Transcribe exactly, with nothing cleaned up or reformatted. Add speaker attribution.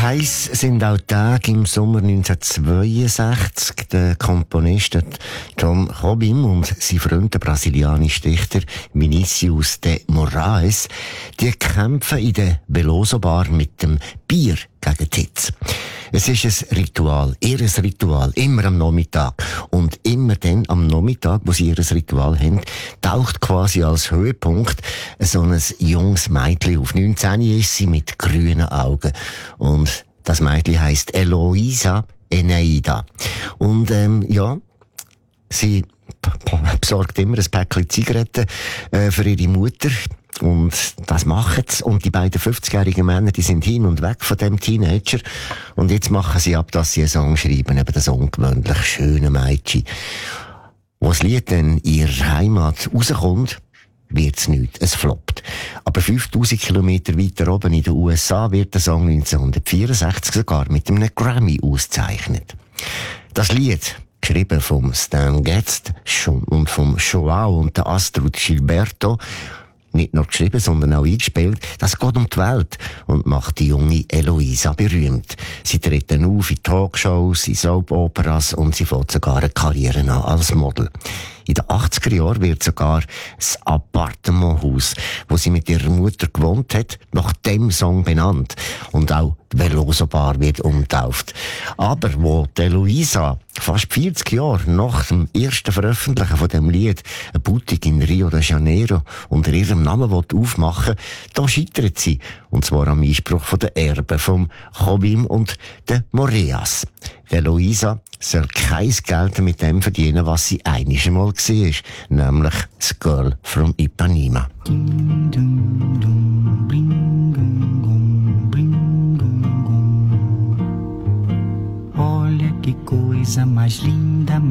Speaker 1: Heiß sind auch Tage im Sommer neunzehnhundertzweiundsechzig. Der Komponist Tom Jobim und sein Freund, der brasilianische Dichter Vinícius de Moraes, die kämpfen in der Veloso Bar mit dem Bier gegen die Hitze. Es ist ein Ritual, ihr Ritual, immer am Nachmittag. Und immer dann am Nachmittag, wo sie ihr Ritual haben, taucht quasi als Höhepunkt so ein junges Mädchen auf. neunzehn ist sie mit grünen Augen. Und das Mädchen heisst Eloisa Eneida. Und, ähm, ja, sie besorgt immer ein Päckchen Zigaretten äh, für ihre Mutter. Und das machen sie. Und die beiden fünfzigjährigen Männer, die sind hin und weg von dem Teenager. Und jetzt machen sie ab, dass sie einen Song schreiben über das ungewöhnlich schöne Mädchen. Wo das Lied dann in ihrer Heimat rauskommt, wird's nichts. Es floppt. Aber fünftausend Kilometer weiter oben in den U S A wird der Song neunzehnhundertvierundsechzig sogar mit einem Grammy ausgezeichnet. Das Lied, geschrieben vom Stan Getz und vom Joao und der Astrud Gilberto, nicht nur geschrieben, sondern auch eingespielt, das geht um die Welt und macht die junge Eloisa berühmt. Sie treten auf in Talkshows, in Soap-Operas und sie fängt sogar eine Karriere an als Model. In den achtziger Jahren wird sogar das Appartementhaus, wo sie mit ihrer Mutter gewohnt hat, nach dem Song benannt. Und auch die Veloso Bar wird umgetauft. Aber wo die Eloisa fast vierzig Jahre nach dem ersten Veröffentlichen von dem Lied eine Boutique in Rio de Janeiro unter ihrem Namen aufmachen will, da scheitert sie. Und zwar am Einspruch von den Erben vom Jobim und der Moraes. Eloisa soll kein Geld mit dem verdienen, was sie einiges Mal war, nämlich das Girl from Ipanema.
Speaker 2: Olha que coisa mais linda.